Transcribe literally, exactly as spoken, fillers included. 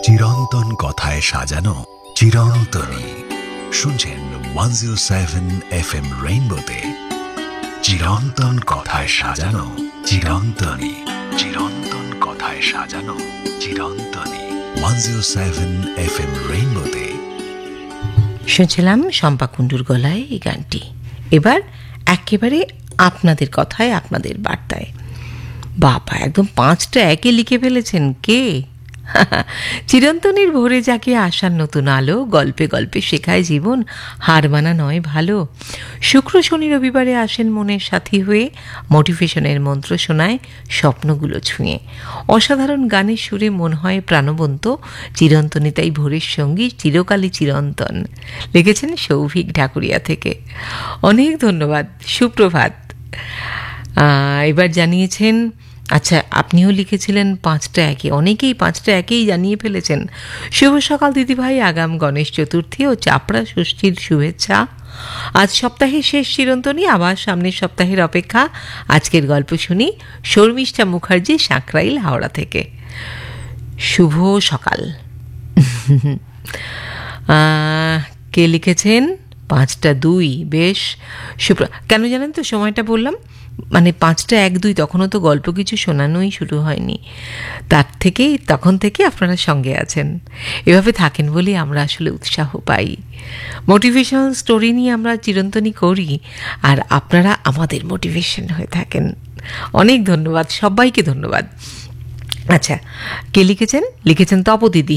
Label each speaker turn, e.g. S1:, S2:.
S1: চিরন্তন কথায় সাজানো চিরন্তনী। শুনছেন one zero seven F M রেইনবোতে চিরন্তন কথায় সাজানো চিরন্তনী। চিরন্তন কথায় সাজানো চিরন্তনী। One zero seven F M রেইনবোতে
S2: শুনছিলাম শম্পা কুণ্ডুর গলায় এই গানটি। এবার একেবারে আপনাদের কথায়, আপনাদের বার্তায়। বাবা, একদম পাঁচটা একে লিখে ফেলেছেন। কে? চিরন্তনীর ভোরে জাগে আসার নতুন আলো, গল্পে গল্পে শেখায় জীবন, হার মানা নয় ভালো। শুক্র শনি রবিবারে আসেন মনের সাথী হয়ে, মোটিভেশনের মন্ত্র শোনায় স্বপ্নগুলো ছুঁয়ে। অসাধারণ গানের সুরে মন হয় প্রাণবন্ত, চিরন্তনী তাই ভোরের সঙ্গী, চিরকালই চিরন্তন। লিখেছেন সৌভিক ঢাকুরিয়া থেকে। অনেক ধন্যবাদ, সুপ্রভাত। এবার জানিয়েছেন, আচ্ছা আপনিও লিখেছিলেন পাঁচটা একে, অনেকেই পাঁচটা একেই জানিয়ে ফেলেছেন। শুভ সকাল দিদিভাই, আগাম গণেশ চতুর্থী ও চাপড়া ষষ্ঠীর শুভেচ্ছা। আজ সপ্তাহের শেষ চিরন্তনী, আবার সামনের সপ্তাহের অপেক্ষা। আজকের গল্প শুনি শর্মিষ্ঠা মুখার্জি, সাঁকরাইল, হাওড়া থেকে। শুভ সকাল। কে লিখেছেন? পাঁচটা দুই, বেশ। সুপ্র কেন জানেন তো সময়টা বললাম, মানে পাঁচটা এক দুই, তখনও তো গল্প কিছু শোনানোই শুরু হয়নি। তার থেকেই তখন থেকে আপনারা সঙ্গে আছেন, এভাবে থাকেন বলেই আমরা আসলে উৎসাহ পাই। মোটিভেশনাল স্টোরি নিয়ে আমরা চিরন্তনী করি, আর আপনারা আমাদের মোটিভেশন হয়ে থাকেন। অনেক ধন্যবাদ, সবাইকে ধন্যবাদ। আচ্ছা, কে লিখেছেন? লিখেছেন তপদিদি।